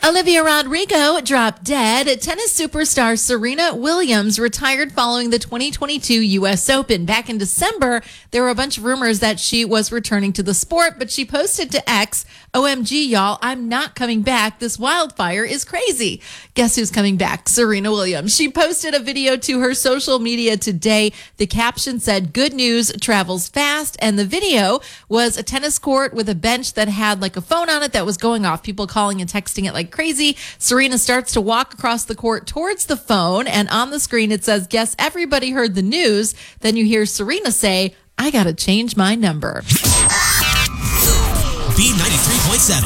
Olivia Rodrigo dropped dead. Tennis superstar Serena Williams retired following the 2022 U.S. Open. Back in December, there were a bunch of rumors that she was returning to the sport, but she posted to X, "OMG, y'all, I'm not coming back. This wildfire is crazy." Guess who's coming back? Serena Williams. She posted a video to her social media today. The caption said, "Good news travels fast." And the video was a tennis court with a bench that had like a phone on it that was going off. People calling and texting it like crazy. Serena starts to walk across the court towards the phone, and on the screen it says, "Guess everybody heard the news." Then you hear Serena say, "I gotta change my number." B93.7.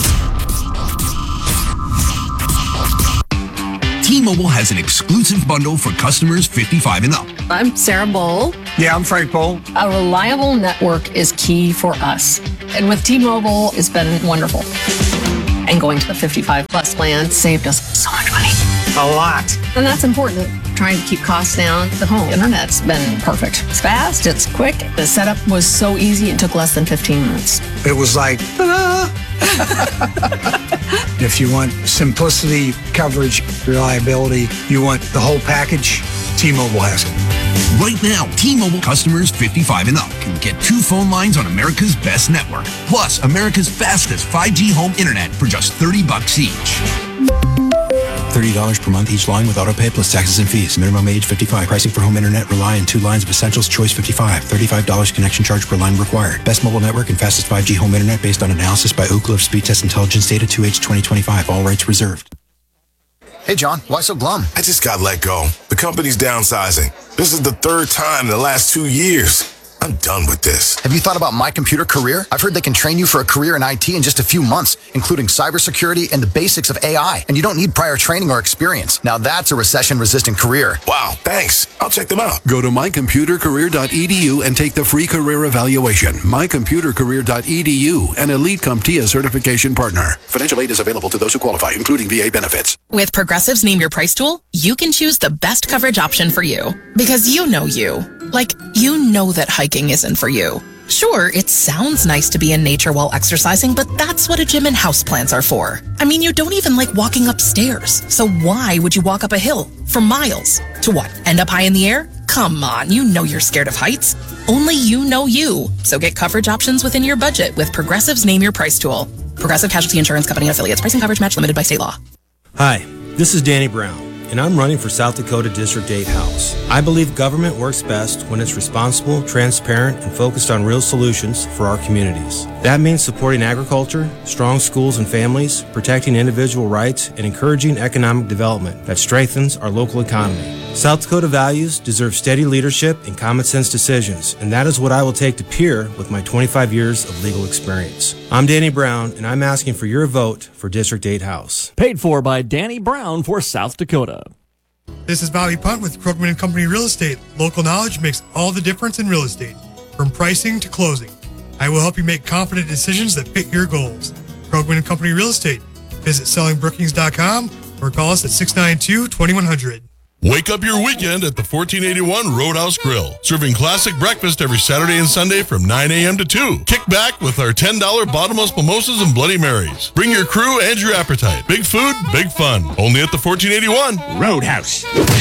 T-Mobile has an exclusive bundle for customers 55 and up. I'm Sarah Bowl. Yeah, I'm Frank Bowl. A reliable network is key for us. And with T-Mobile, it's been wonderful. And going to the 55 plus plan saved us so much money. A lot. And that's important. Trying to keep costs down. The home internet's been perfect. It's fast, it's quick. The setup was so easy, it took less than 15 minutes. It was like, ta-da! If you want simplicity, coverage, reliability, you want the whole package, T-Mobile has it. Right now, T-Mobile customers 55 and up can get 2 phone lines on America's best network, plus America's fastest 5G home internet for just $30 each. $30 per month each line with autopay plus taxes and fees. Minimum age 55. Pricing for home internet rely on 2 lines of Essentials Choice 55. $35 connection charge per line required. Best mobile network and fastest 5G home internet based on analysis by Ookla of Speed Test Intelligence data 2H 2025. All rights reserved. Hey, John, why so glum? I just got let go. The company's downsizing. This is the 3rd time in the last 2 years. I'm done with this. Have you thought about My Computer Career? I've heard they can train you for a career in IT in just a few months, including cybersecurity and the basics of AI. And you don't need prior training or experience. Now that's a recession-resistant career. Wow, thanks. I'll check them out. Go to mycomputercareer.edu and take the free career evaluation. Mycomputercareer.edu, an Elite CompTIA certification partner. Financial aid is available to those who qualify, including VA benefits. With Progressive's Name Your Price tool, you can choose the best coverage option for you. Because you know you. Like, you know that hiking isn't for you. Sure, it sounds nice to be in nature while exercising, but that's what a gym and houseplants are for. I mean, you don't even like walking upstairs. So why would you walk up a hill for miles? To what, end up high in the air? Come on, you know you're scared of heights. Only you know you. So get coverage options within your budget with Progressive's Name Your Price tool. Progressive Casualty Insurance Company and affiliates. Pricing coverage match limited by state law. Hi, this is Danny Brown, and I'm running for South Dakota District 8 House. I believe government works best when it's responsible, transparent, and focused on real solutions for our communities. That means supporting agriculture, strong schools and families, protecting individual rights, and encouraging economic development that strengthens our local economy. South Dakota values deserve steady leadership and common sense decisions, and that is what I will take to peer with my 25 years of legal experience. I'm Danny Brown, and I'm asking for your vote for District 8 House. Paid for by Danny Brown for South Dakota. This is Bobby Punt with Krugman & Company Real Estate. Local knowledge makes all the difference in real estate, from pricing to closing. I will help you make confident decisions that fit your goals. Krugman & Company Real Estate. Visit sellingbrookings.com or call us at 692-2100. Wake up your weekend at the 1481 Roadhouse Grill. Serving classic breakfast every Saturday and Sunday from 9 a.m. to 2. Kick back with our $10 bottomless mimosas and Bloody Marys. Bring your crew and your appetite. Big food, big fun. Only at the 1481 Roadhouse.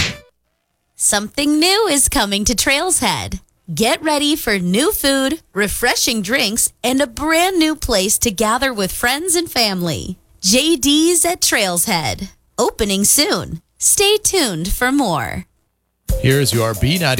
Something new is coming to Trails Head. Get ready for new food, refreshing drinks, and a brand new place to gather with friends and family. JD's at Trails Head. Opening soon. Stay tuned for more. Here's your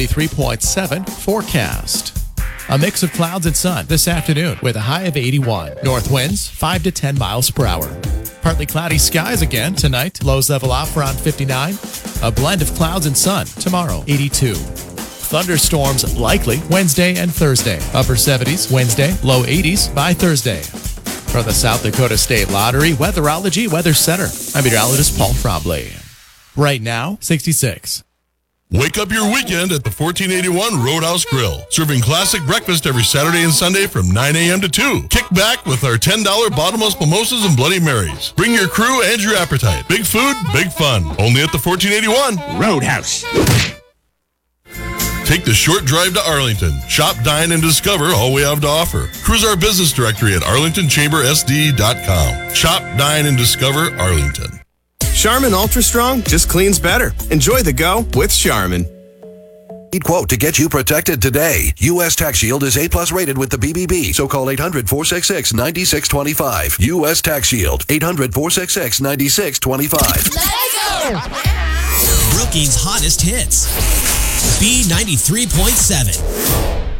B93.7 forecast. A mix of clouds and sun this afternoon with a high of 81. North winds 5 to 10 miles per hour. Partly cloudy skies again tonight. Lows level off around 59. A blend of clouds and sun tomorrow, 82. Thunderstorms likely Wednesday and Thursday. Upper 70s Wednesday, low 80s by Thursday. From the South Dakota State Lottery Weatherology Weather Center, I'm meteorologist Paul Trombley. Right now, 66. Wake up your weekend at the 1481 Roadhouse Grill. Serving classic breakfast every Saturday and Sunday from 9 a.m. to 2. Kick back with our $10 bottomless mimosas and Bloody Marys. Bring your crew and your appetite. Big food, big fun. Only at the 1481 Roadhouse. Take the short drive to Arlington. Shop, dine, and discover all we have to offer. Cruise our business directory at arlingtonchambersd.com. Shop, dine, and discover Arlington. Charmin Ultra Strong just cleans better. Enjoy the go with Charmin. Quote to get you protected today. U.S. Tax Shield is A+ rated with the BBB, so call 800-466-9625. U.S. Tax Shield, 800-466-9625. Brookings' hottest hits. B93.7.